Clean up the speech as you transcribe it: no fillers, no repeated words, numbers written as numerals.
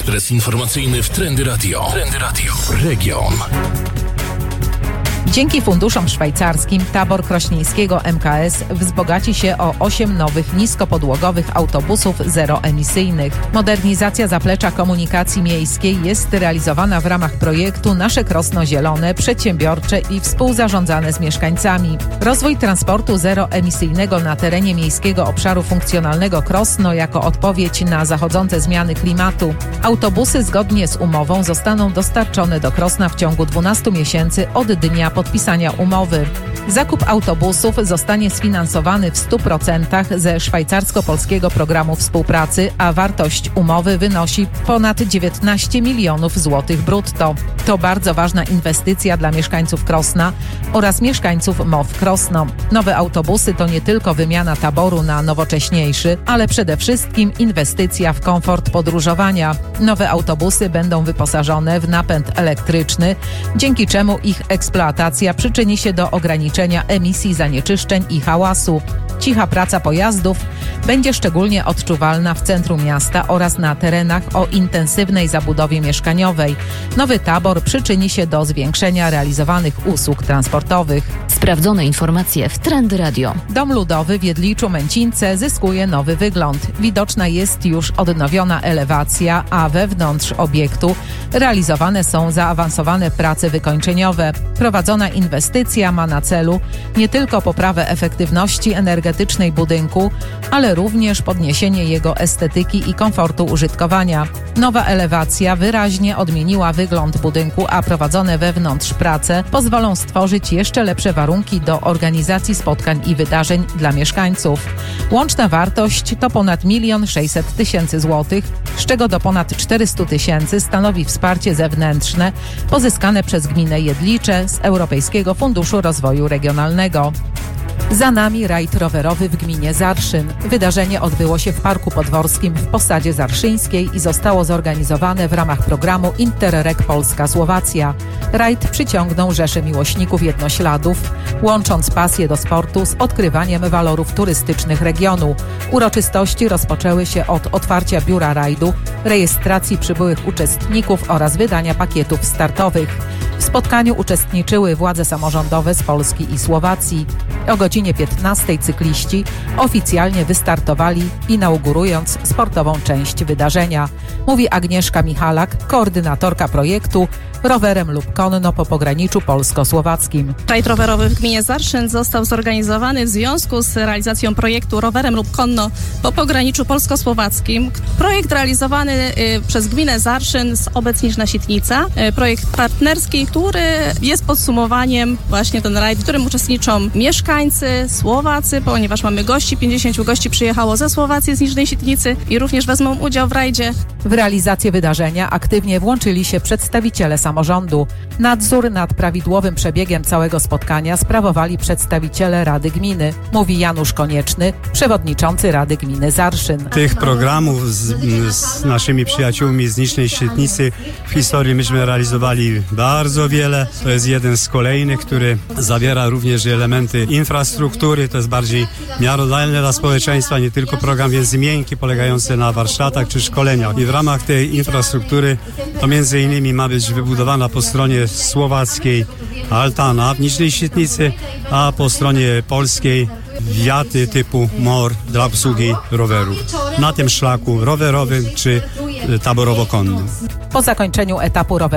Ekspres informacyjny w Trendy Radio. Trendy Radio. Region. Dzięki funduszom szwajcarskim tabor krośnieńskiego MKS wzbogaci się o 8 nowych niskopodłogowych autobusów zeroemisyjnych. Modernizacja zaplecza komunikacji miejskiej jest realizowana w ramach projektu Nasze Krosno Zielone, przedsiębiorcze i współzarządzane z mieszkańcami. Rozwój transportu zeroemisyjnego na terenie miejskiego obszaru funkcjonalnego Krosno jako odpowiedź na zachodzące zmiany klimatu. Autobusy zgodnie z umową zostaną dostarczone do Krosna w ciągu 12 miesięcy od dnia podpisania umowy. Zakup autobusów zostanie sfinansowany w 100% ze szwajcarsko-polskiego programu współpracy, a wartość umowy wynosi ponad 19 milionów złotych brutto. To bardzo ważna inwestycja dla mieszkańców Krosna oraz mieszkańców MOW Krosno. Nowe autobusy to nie tylko wymiana taboru na nowocześniejszy, ale przede wszystkim inwestycja w komfort podróżowania. Nowe autobusy będą wyposażone w napęd elektryczny, dzięki czemu ich eksploatacja przyczyni się do ograniczenia emisji zanieczyszczeń i hałasu. Cicha praca pojazdów będzie szczególnie odczuwalna w centrum miasta oraz na terenach o intensywnej zabudowie mieszkaniowej. Nowy tabor przyczyni się do zwiększenia realizowanych usług transportowych. Sprawdzone informacje w Trendy Radio. Dom ludowy w Jedliczu-Męcince zyskuje nowy wygląd. Widoczna jest już odnowiona elewacja, a wewnątrz obiektu realizowane są zaawansowane prace wykończeniowe. Prowadzona inwestycja ma na celu nie tylko poprawę efektywności energetycznej budynku, ale również podniesienie jego estetyki i komfortu użytkowania. Nowa elewacja wyraźnie odmieniła wygląd budynku, a prowadzone wewnątrz prace pozwolą stworzyć jeszcze lepsze warunki do organizacji spotkań i wydarzeń dla mieszkańców. Łączna wartość to ponad 1 600 000 złotych, z czego do ponad 400 000 stanowi wsparcie zewnętrzne pozyskane przez gminę Jedlicze z Europejskiego Funduszu Rozwoju Regionalnego. Za nami rajd rowerowy w gminie Zarszyn. Wydarzenie odbyło się w Parku Podworskim w Posadzie Zarszyńskiej i zostało zorganizowane w ramach programu Interreg Polska-Słowacja. Rajd przyciągnął rzesze miłośników jednośladów, łącząc pasję do sportu z odkrywaniem walorów turystycznych regionu. Uroczystości rozpoczęły się od otwarcia biura rajdu, rejestracji przybyłych uczestników oraz wydania pakietów startowych. W spotkaniu uczestniczyły władze samorządowe z Polski i Słowacji. O godzinie 15 cykliści oficjalnie wystartowali, inaugurując sportową część wydarzenia. Mówi Agnieszka Michalak, koordynatorka projektu Rowerem lub konno po pograniczu polsko-słowackim. Rajd rowerowy w gminie Zarszyn został zorganizowany w związku z realizacją projektu Rowerem lub konno po pograniczu polsko-słowackim. Projekt realizowany przez gminę Zarszyn z Obecniczna Sitnica. Projekt partnerski, który jest podsumowaniem właśnie ten rajd, w którym uczestniczą mieszkańcy Słowacy, ponieważ mamy gości, 50 gości przyjechało ze Słowacji, z Niżnej Sitnicy i również wezmą udział w rajdzie. W realizację wydarzenia aktywnie włączyli się przedstawiciele samorządu. Nadzór nad prawidłowym przebiegiem całego spotkania sprawowali przedstawiciele Rady Gminy, mówi Janusz Konieczny, przewodniczący Rady Gminy Zarszyn. Tych programów z naszymi przyjaciółmi z Niżnej Sitnicy w historii myśmy realizowali bardzo wiele. To jest jeden z kolejnych, który zawiera również elementy infrastruktury. To jest bardziej miarodajne dla społeczeństwa, nie tylko program więzy miękki polegający na warsztatach czy szkoleniach. I w ramach tej infrastruktury to między innymi ma być wybudowana po stronie słowackiej altana w Niżnej Sitnicy, a po stronie polskiej wiaty typu MOR dla obsługi rowerów na tym szlaku rowerowym czy taborowo-konnym. Po zakończeniu etapu rowerowego